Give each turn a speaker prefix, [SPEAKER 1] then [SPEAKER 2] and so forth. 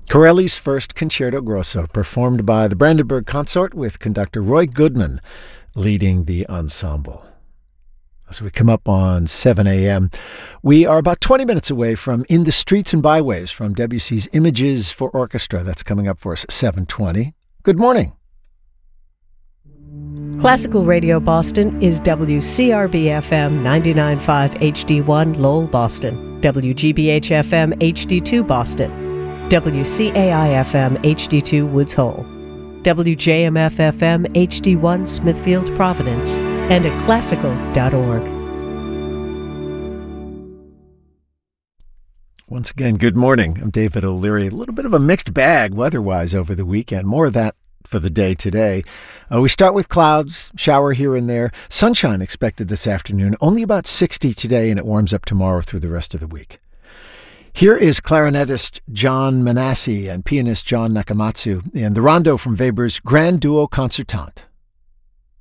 [SPEAKER 1] Corelli's first Concerto Grosso, performed by the Brandenburg Consort with conductor Roy Goodman leading the ensemble. As we come up on 7 a.m., we are about 20 minutes away from In the Streets and Byways from Debussy's Images for Orchestra. That's coming up for us at 7:20. Good morning.
[SPEAKER 2] Classical Radio Boston is WCRB-FM 99.5 HD1 Lowell, Boston, WGBH-FM HD2 Boston, WCAI-FM HD2 Woods Hole, WJMF-FM HD1 Smithfield, Providence, and at classical.org.
[SPEAKER 1] Once again, good morning. I'm David O'Leary. A little bit of a mixed bag weather-wise over the weekend. More of that for the day today. We start with clouds, shower here and there. Sunshine expected this afternoon, only about 60 today, and it warms up tomorrow through the rest of the week. Here is clarinetist John Manassi and pianist John Nakamatsu in the rondo from Weber's Grand Duo Concertante.